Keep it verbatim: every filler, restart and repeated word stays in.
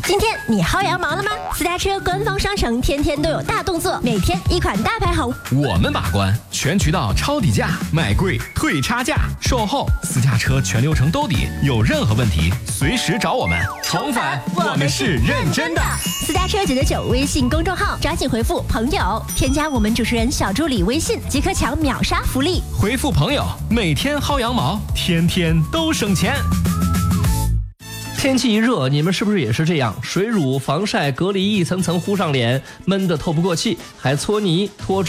今天你薅羊毛了吗？私家车官方商城天天都有大动作，每天一款大牌好。 我们把关，全渠道抄底价，卖贵退差价，售后私家车全流程兜底，有任何问题随时找我们。重返，我们是认真的。 私家车九九九微信公众号，抓紧回复朋友，添加我们主持人小助理微信，即可抢秒杀福利。 回复朋友，每天薅羊毛，天天都省钱。 天气一热，你们是不是也是这样？水乳、防晒、隔离一层层敷上脸，闷得透不过气，还搓泥拖